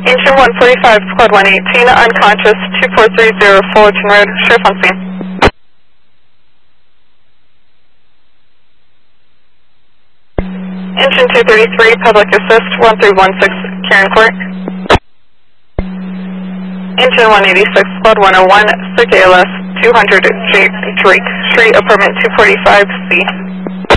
Engine 145, Squad 118, unconscious, 2430 Fullerton Road, Sheriff on scene. Engine 233, Public Assist, 1316, Karen Court. Engine 186, Squad 101, Sick ALS, 200 Drake Street, apartment 245C.